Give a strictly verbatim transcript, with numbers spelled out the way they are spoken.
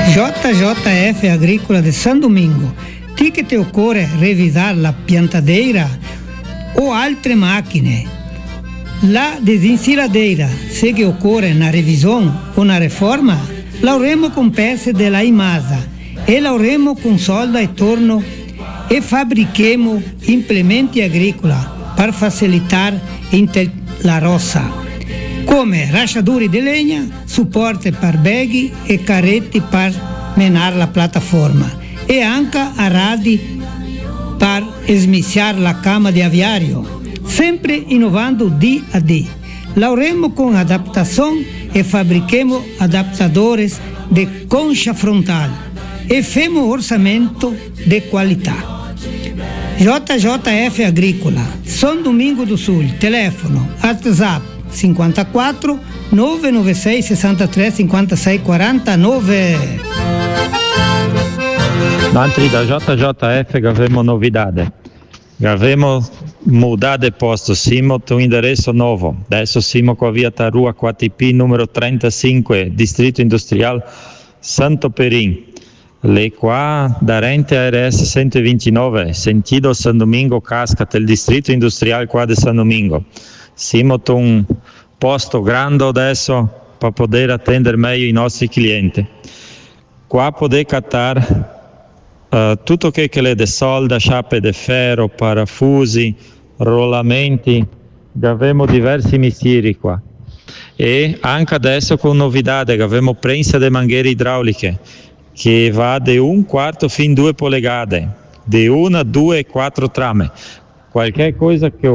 J J F Agrícola de San Domingo. Ti che ti occorre revisare la piantadeira o altre macchine. La desinsiladeira, se che occorre una revisione o una riforma, l'avremo con peça della Imasa e l'avremo con solda e torno e fabbrichiamo implementi agricoli per facilitare la rossa, come rasciatori di legna, supporti per beghi e carretti per menare la piattaforma e anche aradi per smissiare la cama di aviario, sempre innovando di a di. L'avremo con adattazione e fabbrichiamo adattadores di concha frontale e femo orçamento di qualità. J J F Agrícola, São Domingo do Sul, telefono, WhatsApp cinquantaquattro novecentonovanta e sei sessantatré cinquantasei quarantanove. Dentro da J J F avevamo novidade. Avevamo mudato de posto, siamo un indirizzo nuovo. Adesso siamo qua via Tarua quattro P numero trentacinque, Distrito Industrial Santo Perin. Le qua da Rente A R S centoventinove, sentido San Domingo Cascata, il Distrito Industrial qua di San Domingo. Siamo un posto grande adesso per poter attendere meglio i nostri clienti. Qua potete cattare Uh, tutto che che le de solda, sciappe de ferro, parafusi, rollamenti, abbiamo diversi mestieri qua. E anche adesso con novità, abbiamo prensa de manguere idrauliche che va da un quarto fin due polegate, di una, due e quattro trame. Qualche cosa che